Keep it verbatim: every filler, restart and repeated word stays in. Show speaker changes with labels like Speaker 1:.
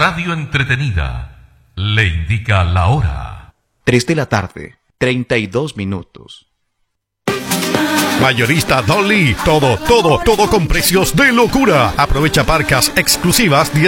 Speaker 1: radio entretenida le indica la hora.
Speaker 2: Tres de la tarde, treinta y dos minutos.
Speaker 3: Mayorista Dolly, todo, todo, todo con precios de locura. Aprovecha parcas exclusivas